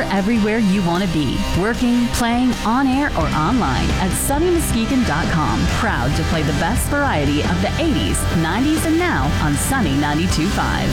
everywhere you want to be, working, playing, on air, or online at SunnyMuskegon.com. Proud to play the best variety of the 80s, 90s, and now on Sunny 92.5.